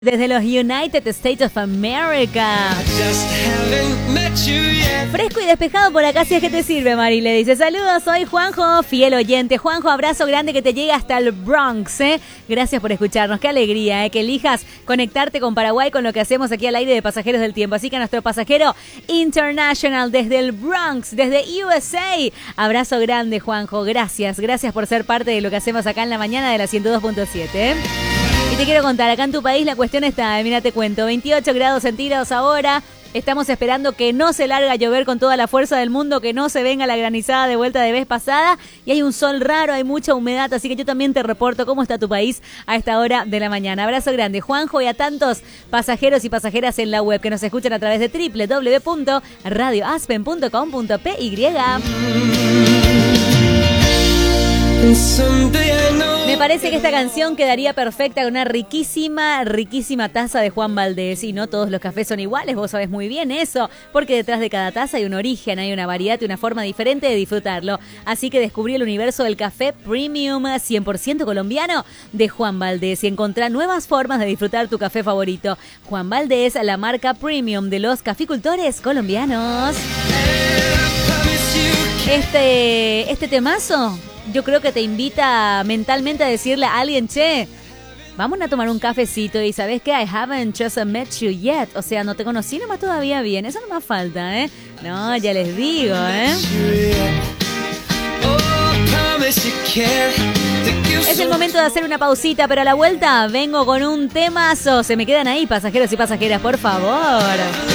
Desde los United States of America. Fresco y despejado por acá, si es que te sirve, Mari. Le dice, saludos, soy Juanjo, fiel oyente. Juanjo, abrazo grande que te llega hasta el Bronx, Gracias por escucharnos, qué alegría, que elijas conectarte con Paraguay con lo que hacemos aquí al aire de Pasajeros del Tiempo. Así que a nuestro pasajero international desde el Bronx, desde USA. Abrazo grande, Juanjo, gracias por ser parte de lo que hacemos acá en la mañana de la 102.7, Y te quiero contar, acá en tu país la cuestión está, mira te cuento, 28 grados centígrados ahora. Estamos esperando que no se largue a llover con toda la fuerza del mundo, que no se venga la granizada de vuelta de vez pasada. Y hay un sol raro, hay mucha humedad, así que yo también te reporto cómo está tu país a esta hora de la mañana. Abrazo grande, Juanjo, y a tantos pasajeros y pasajeras en la web que nos escuchan a través de www.radioaspen.com.py. Me parece que esta canción quedaría perfecta con una riquísima taza de Juan Valdés. Y no todos los cafés son iguales, vos sabés muy bien eso, porque detrás de cada taza hay un origen, hay una variedad y una forma diferente de disfrutarlo. Así que descubrí el universo del café premium 100% colombiano de Juan Valdés y encontrá nuevas formas de disfrutar tu café favorito. Juan Valdés, la marca premium de los caficultores colombianos. Este temazo yo creo que te invita mentalmente a decirle a alguien, che, vamos a tomar un cafecito y ¿sabes qué? I haven't just met you yet. O sea, no te conocí nomás todavía bien. Eso no más falta, No, ya les digo, Es el momento de hacer una pausita, pero a la vuelta vengo con un temazo. Se me quedan ahí, pasajeros y pasajeras, por favor.